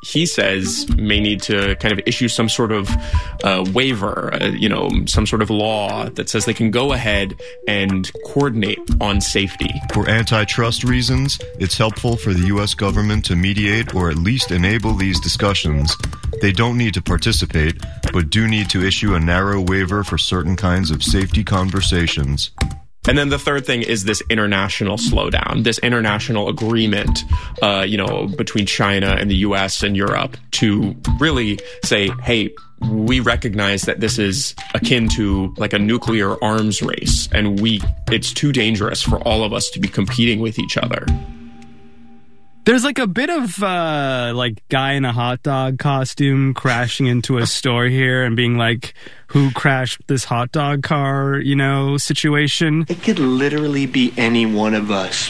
he says may need to kind of issue some sort of waiver, some sort of law that says they can go ahead and coordinate on safety. For antitrust reasons, it's helpful for the U.S. government to mediate or at least enable these discussions. They don't need to participate, but do need to issue a narrow waiver for certain kinds of safety conversations. And then the third thing is this international slowdown, this international agreement, between China and the U.S. and Europe to really say, hey, we recognize that this is akin to like a nuclear arms race, and it's too dangerous for all of us to be competing with each other. There's like a bit of guy in a hot dog costume crashing into a store here and being like, who crashed this hot dog car, situation. It could literally be any one of us.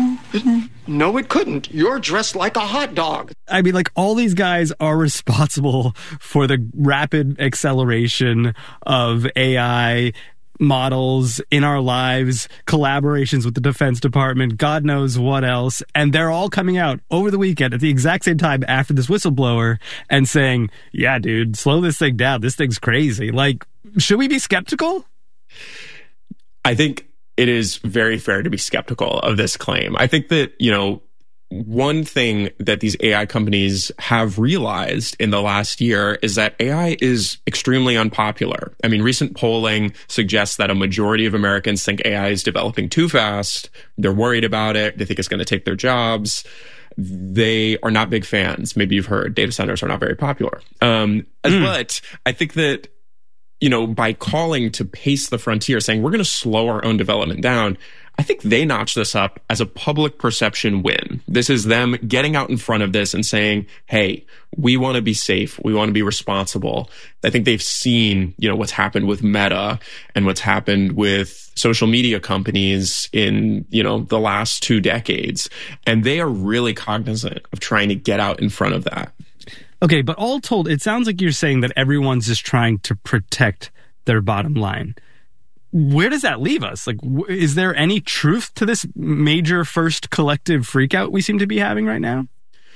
No, it couldn't. You're dressed like a hot dog. I mean, like, all these guys are responsible for the rapid acceleration of AI models in our lives, collaborations with the Defense Department, God knows what else. And they're all coming out over the weekend at the exact same time after this whistleblower and saying, yeah, dude, slow this thing down. This thing's crazy. Like, should we be skeptical? I think it is very fair to be skeptical of this claim. I think that, one thing that these AI companies have realized in the last year is that AI is extremely unpopular. I mean, recent polling suggests that a majority of Americans think AI is developing too fast. They're worried about it. They think it's going to take their jobs. They are not big fans. Maybe you've heard data centers are not very popular. But I think that, by calling to pace the frontier, saying we're going to slow our own development down, I think they notch this up as a public perception win. This is them getting out in front of this and saying, hey, we want to be safe. We want to be responsible. I think they've seen, what's happened with Meta and what's happened with social media companies in, the last 2 decades. And they are really cognizant of trying to get out in front of that. Okay, but all told, it sounds like you're saying that everyone's just trying to protect their bottom line. Where does that leave us? Like, is there any truth to this major first collective freakout we seem to be having right now?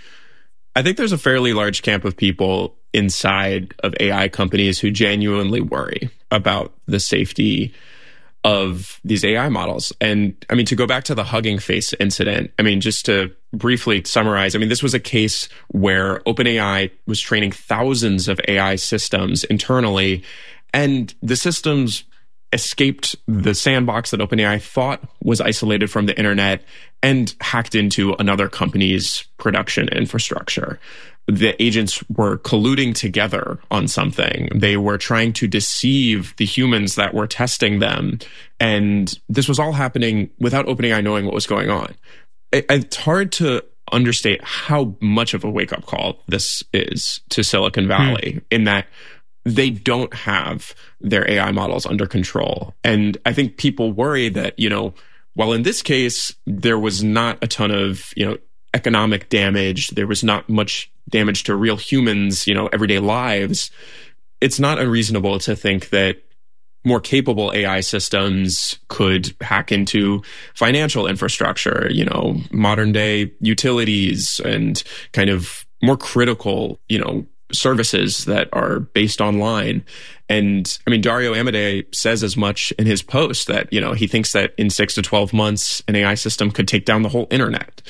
I think there's a fairly large camp of people inside of AI companies who genuinely worry about the safety of these AI models. And I mean, to go back to the Hugging Face incident, I mean, just to briefly summarize, I mean, this was a case where OpenAI was training thousands of AI systems internally, and the systems escaped the sandbox that OpenAI thought was isolated from the internet and hacked into another company's production infrastructure. The agents were colluding together on something. They were trying to deceive the humans that were testing them. And this was all happening without OpenAI knowing what was going on. It's hard to understate how much of a wake-up call this is to Silicon Valley, in that they don't have their AI models under control. And I think people worry that, while in this case, there was not a ton of, economic damage, there was not much damage to real humans, everyday lives, it's not unreasonable to think that more capable AI systems could hack into financial infrastructure, modern day utilities and kind of more critical, services that are based online. And I mean, Dario Amodei says as much in his post that, he thinks that in 6 to 12 months, an AI system could take down the whole internet.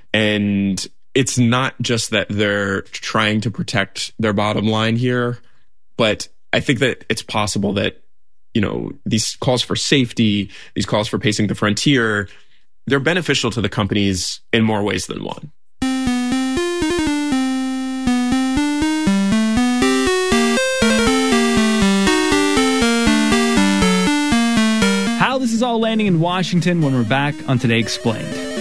And it's not just that they're trying to protect their bottom line here, but I think that it's possible that, these calls for safety, these calls for pacing the frontier, they're beneficial to the companies in more ways than one. How this is all landing in Washington when we're back on Today Explained.